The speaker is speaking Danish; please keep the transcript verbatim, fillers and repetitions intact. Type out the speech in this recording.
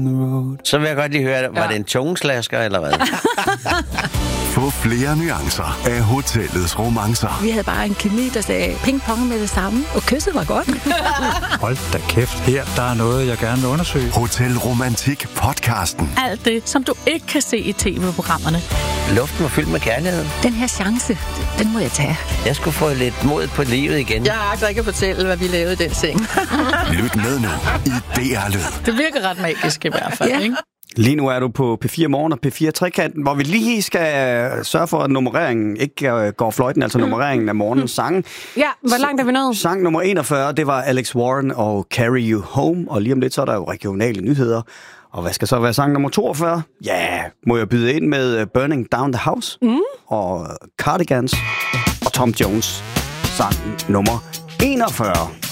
Så vil jeg godt lige høre, var ja. det en tungeslasker, eller hvad? Få flere nuancer af hotellets romancer. Vi havde bare en kemi, der sagde ping-pong med det samme, og kysset var godt. Hold da kæft, her der er noget, jeg gerne vil undersøge. Hotel Romantik podcasten. Alt det, som du ikke kan se i tv-programmerne. Luften var fyldt med kærlighed. Den her chance, den må jeg tage. Jeg skulle få lidt mod på livet igen. Jeg agter ikke at fortælle, hvad vi lavede i den seng. Lyt med nu i D R Lyd. Det virker ret magisk i hvert fald, ja. Ikke? Lige nu er du på P fire Morgen og P fire Trekanten, hvor vi lige skal sørge for, at nummereringen ikke går fløjten, altså nummereringen af morgens sange. Ja, hvor langt er vi nået? Sang nummer enogfyrre, det var Alex Warren og Carry You Home, og lige om lidt, så er der jo regionale nyheder. Og hvad skal så være sang nummer toogfyrre? Ja, yeah, må jeg byde ind med Burning Down the House mm. og Cardigans og Tom Jones sang nummer enogfyrre.